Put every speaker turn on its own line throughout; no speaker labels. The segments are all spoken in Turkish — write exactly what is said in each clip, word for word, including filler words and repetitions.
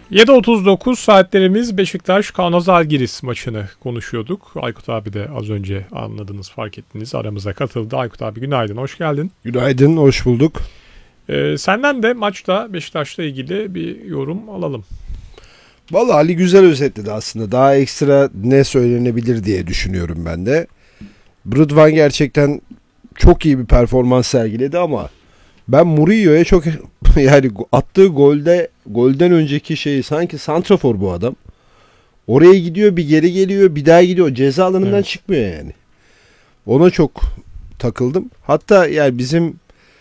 yedi otuz dokuz saatlerimiz Beşiktaş Kaunas Žalgiris maçını konuşuyorduk. Aykut abi de az önce anladınız, fark ettiniz, aramıza katıldı. Aykut abi günaydın, hoş geldin.
Günaydın, hoş bulduk.
Ee, senden de maçta Beşiktaş'la ilgili bir yorum alalım.
Vallahi Ali güzel özetledi aslında. Daha ekstra ne söylenebilir diye düşünüyorum ben de. Rıdvan gerçekten çok iyi bir performans sergiledi ama ben Murillo'ya çok yani attığı golde golden önceki şeyi sanki santrafor bu adam. Oraya gidiyor, bir geri geliyor, bir daha gidiyor. Ceza alanından evet. çıkmıyor yani. Ona çok takıldım. Hatta yani bizim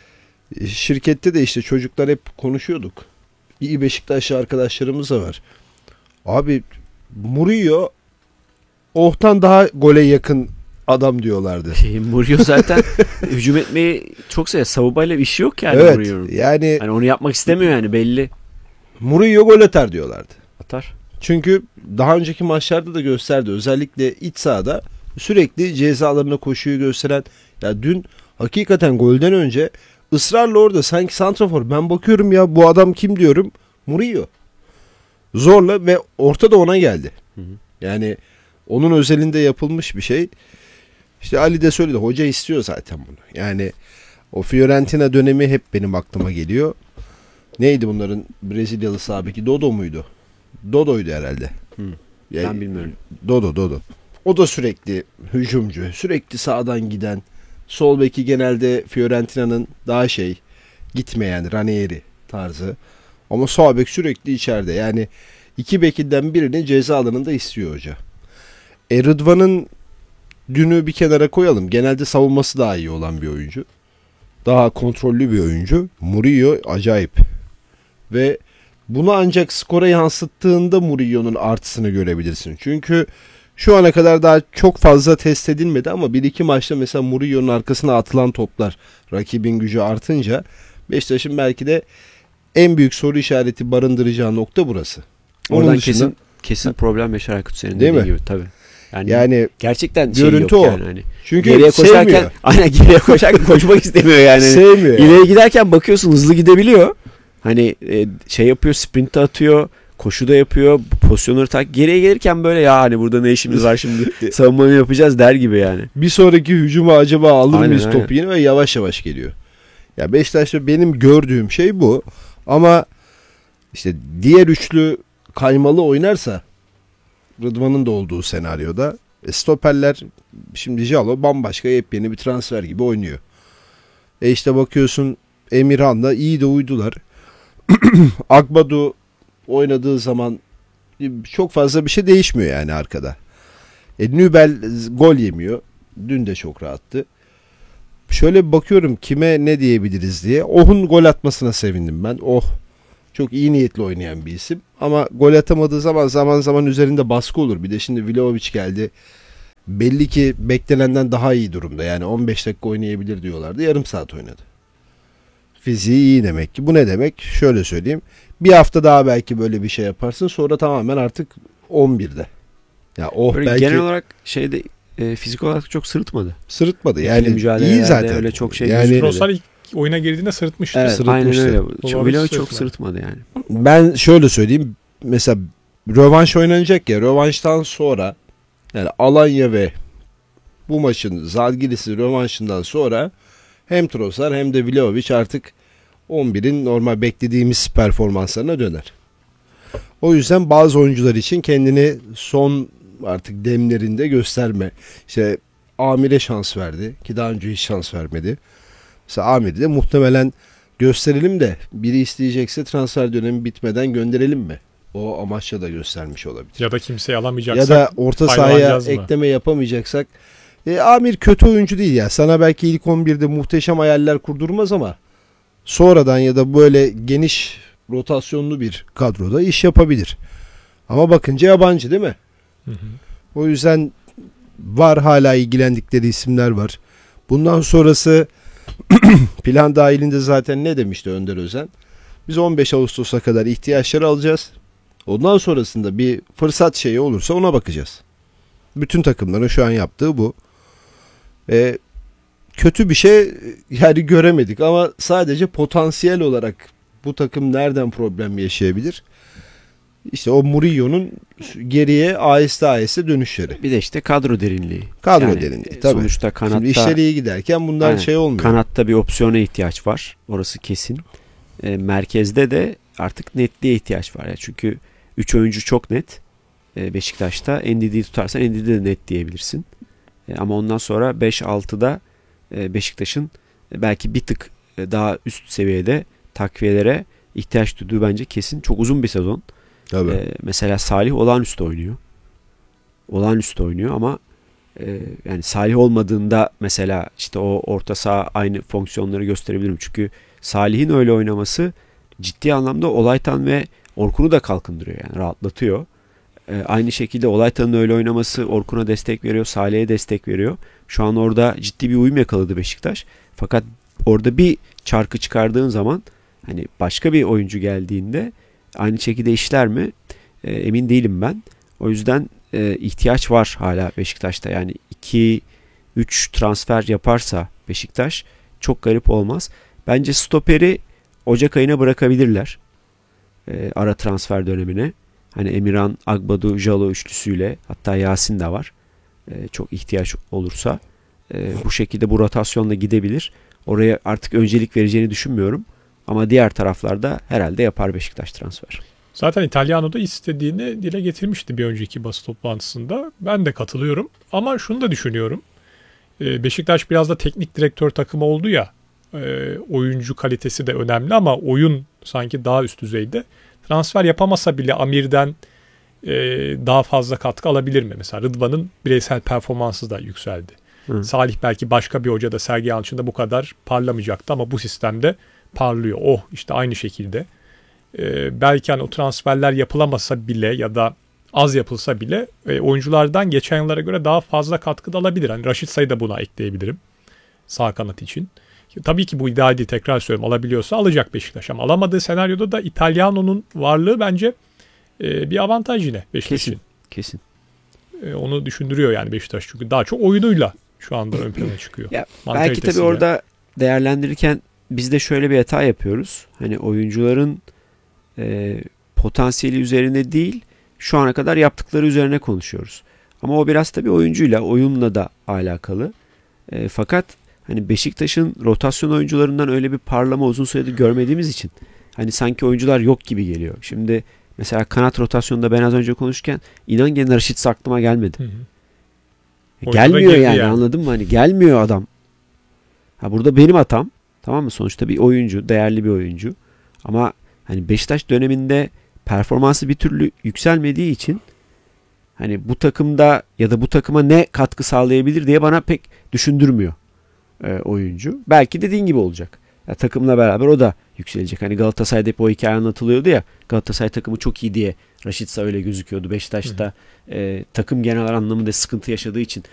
şirkette de işte çocuklar hep konuşuyorduk. İyi Beşiktaşlı arkadaşlarımız da var. Abi Murillo Oh'tan daha gole yakın adam diyorlardı.
Şey, Murillo zaten hücum etmeyi çok seviyor. Savunmayla bir işi yok yani
evet,
Murillo'nun.
Yani,
yani onu yapmak istemiyor yani belli.
Murillo gol atar diyorlardı.
Atar.
Çünkü daha önceki maçlarda da gösterdi. Özellikle iç sahada sürekli cezalarına koşuyu gösteren. Ya dün hakikaten golden önce ısrarla orada sanki santrafor. Ben bakıyorum ya bu adam kim diyorum. Murillo. Zorla ve orta da ona geldi. Hı hı. Yani onun özelinde yapılmış bir şey. İşte Ali de söyledi. Hoca istiyor zaten bunu. Yani o Fiorentina dönemi hep benim aklıma geliyor. Neydi bunların Brezilyalı sabeki? Dodo muydu? Dodo'ydu herhalde.
Hı.
Yani,
ben bilmiyorum.
Dodo, Dodo. O da sürekli hücumcu. Sürekli sağdan giden. Sol beki genelde Fiorentina'nın daha şey gitmeyen Ranieri tarzı. Ama sağ bek sürekli içeride. Yani iki bekinden birini ceza alanında istiyor hoca. E Rıdvan'ın dünü bir kenara koyalım. Genelde savunması daha iyi olan bir oyuncu. Daha kontrollü bir oyuncu. Murillo acayip. Ve bunu ancak skora yansıttığında Murillo'nun artısını görebilirsin. Çünkü şu ana kadar daha çok fazla test edilmedi ama bir iki maçta mesela Murillo'nun arkasına atılan toplar rakibin gücü artınca Beşiktaş'ın belki de en büyük soru işareti barındıracağı nokta burası.
Onun Oradan dışında, kesin kesin problem yaşar Aykut senin dediğin gibi tabii. Yani, yani
gerçekten şey yok o.
yani hani.
Çünkü
geriye koşarken
sevmiyor.
aynen geriye koşarken koşmak istemiyor yani.
Sevmiyor.
İleriye yani. Giderken bakıyorsun hızlı gidebiliyor. Hani e, şey yapıyor, sprint atıyor, koşu da yapıyor, pozisyonları tak. Geriye gelirken böyle ya hani burada ne işimiz var şimdi savunmayı yapacağız der gibi yani.
Bir sonraki hücuma acaba alır
aynen,
mıyız
aynen.
topu yine ve yavaş yavaş geliyor. Ya Beşiktaş'ta benim gördüğüm şey bu. Ama işte diğer üçlü kaymalı oynarsa Rıdvan'ın da olduğu senaryoda e, stoperler şimdi Jalo bambaşka yepyeni bir transfer gibi oynuyor. E işte bakıyorsun Emirhan'la iyi de uydular. Akbadu oynadığı zaman çok fazla bir şey değişmiyor yani arkada. E, Nübel gol yemiyor. Dün de çok rahattı. Şöyle bir bakıyorum kime ne diyebiliriz diye. Oh'un gol atmasına sevindim ben. Oh çok iyi niyetli oynayan bir isim. Ama gol atamadığı zaman zaman zaman üzerinde baskı olur. Bir de şimdi Vlahovic geldi. Belli ki beklenenden daha iyi durumda. Yani on beş dakika oynayabilir diyorlardı. Yarım saat oynadı. Fiziği iyi demek ki. Bu ne demek? Şöyle söyleyeyim. Bir hafta daha belki böyle bir şey yaparsın. Sonra tamamen artık on birde. Ya oh
böyle
belki...
Genel olarak şeyde e, fizik olarak çok sırıtmadı.
Sırıtmadı. Yani iyi zaten.
Öyle çok şey
yani
Trossard ilk oyuna girdiğinde sırıtmıştı.
Evet,
sırıtmıştı.
aynen öyle. Vlahovic çok sırıtmadı yani.
Ben şöyle söyleyeyim. Mesela rövanş oynanacak ya. Rövanştan sonra yani Alanya ve bu maçın Žalgiris'in rövanşından sonra hem Trossard hem de Vlahovic artık on birin normal beklediğimiz performanslarına döner. O yüzden bazı oyuncular için kendini son artık demlerinde gösterme. İşte Amir'e şans verdi ki daha önce hiç şans vermedi. Mesela Amir'i de muhtemelen gösterelim de biri isteyecekse transfer dönemi bitmeden gönderelim mi? O amaçla da göstermiş olabilir.
Ya da kimseyi alamayacaksak
ya da orta sahaya ekleme yapamayacaksak. E, Amir kötü oyuncu değil ya. Sana belki ilk on birde muhteşem hayaller kurdurmaz ama sonradan ya da böyle geniş rotasyonlu bir kadroda iş yapabilir. Ama bakınca yabancı değil mi?
Hı hı.
O yüzden var hala ilgilendikleri isimler var. Bundan sonrası plan dahilinde zaten ne demişti Önder Özen? Biz on beş Ağustos'a kadar ihtiyaçları alacağız. Ondan sonrasında bir fırsat şeyi olursa ona bakacağız. Bütün takımların şu an yaptığı bu. Ee, kötü bir şey yani göremedik ama sadece potansiyel olarak bu takım nereden problem yaşayabilir? işte o Murillo'nun geriye aheste aheste dönüşleri.
Bir de işte kadro derinliği.
Kadro
Yani,
derinliği tabii.
Sonuçta kanatta,
Şimdi işleri iyi giderken bunlar
aynen,
şey olmuyor.
kanatta bir opsiyona ihtiyaç var. Orası kesin. E, merkezde de artık netliğe ihtiyaç var. Yani çünkü üç oyuncu çok net. E, Beşiktaş'ta Ndidi'yi tutarsan Ndidi de net diyebilirsin. E, ama ondan sonra beş altıda e, Beşiktaş'ın e, belki bir tık e, daha üst seviyede takviyelere ihtiyaç duyduğu bence kesin. Çok uzun bir sezon.
Tabii.
E, mesela Salih olağanüstü oynuyor. Olağanüstü oynuyor ama e, yani Salih olmadığında mesela işte o orta saha aynı fonksiyonları gösterebilirim. Çünkü Salih'in öyle oynaması ciddi anlamda Olaytan ve Orkun'u da kalkındırıyor, yani rahatlatıyor. E, aynı şekilde Olaytan'ın öyle oynaması Orkun'a destek veriyor, Salih'e destek veriyor. Şu an orada ciddi bir uyum yakaladı Beşiktaş. Fakat orada bir çarkı çıkardığın zaman hani başka bir oyuncu geldiğinde aynı şekilde işler mi? E, emin değilim ben. O yüzden e, ihtiyaç var hala Beşiktaş'ta. Yani iki üç transfer yaparsa Beşiktaş çok garip olmaz. Bence stoperi Ocak ayına bırakabilirler. E, ara transfer dönemine. Hani Emirhan, Agbadu, Jalo üçlüsüyle, hatta Yasin de var. E, çok ihtiyaç olursa. E, bu şekilde bu rotasyonla gidebilir. Oraya artık öncelik vereceğini düşünmüyorum. Ama diğer taraflarda herhalde yapar Beşiktaş transfer.
Zaten İtalyano da istediğini dile getirmişti bir önceki basın toplantısında. Ben de katılıyorum. Ama şunu da düşünüyorum. Ee, Beşiktaş biraz da teknik direktör takımı oldu ya. E, oyuncu kalitesi de önemli ama oyun sanki daha üst düzeyde. Transfer yapamasa bile Amir'den e, daha fazla katkı alabilir mi? Mesela Rıdvan'ın bireysel performansı da yükseldi. Hı. Salih belki başka bir hocada, Sergen Yalçın'da bu kadar parlamayacaktı ama bu sistemde parlıyor. Oh, işte aynı şekilde. Ee, belki hani o transferler yapılamasa bile ya da az yapılsa bile e, oyunculardan geçen yıllara göre daha fazla katkı da alabilir. Hani Raşit Say'ı da buna ekleyebilirim sağ kanat için. Tabii ki bu ideal değil, tekrar söylüyorum, alabiliyorsa alacak Beşiktaş ama alamadığı senaryoda da İtalyano'nun varlığı bence e, bir avantaj yine Beşiktaş için.
Kesin.
E, onu düşündürüyor yani Beşiktaş, çünkü daha çok oyunuyla şu anda ön plana çıkıyor.
Ya, belki tabii orada değerlendirirken biz de şöyle bir hata yapıyoruz. Hani oyuncuların e, potansiyeli üzerine değil, şu ana kadar yaptıkları üzerine konuşuyoruz. Ama o biraz tabii oyuncuyla, oyunla da alakalı. E, fakat hani Beşiktaş'ın rotasyon oyuncularından öyle bir parlama uzun süredir görmediğimiz için hani sanki oyuncular yok gibi geliyor. Şimdi mesela kanat rotasyonunda ben az önce konuşurken inan gene Raşit aklıma gelmedi. Hı hı. Gelmiyor yani, yani anladın mı? Hani gelmiyor adam. Ha, burada benim hatam. Tamam mı? Sonuçta bir oyuncu, değerli bir oyuncu. Ama hani Beşiktaş döneminde performansı bir türlü yükselmediği için hani bu takımda ya da bu takıma ne katkı sağlayabilir diye bana pek düşündürmüyor e, oyuncu. Belki dediğin gibi olacak. Ya, takımla beraber o da yükselecek. Hani Galatasaray'da hep o hikaye anlatılıyordu ya. Galatasaray takımı çok iyi diye Raşit öyle gözüküyordu. Beşiktaş'ta e, takım genel anlamında sıkıntı yaşadığı için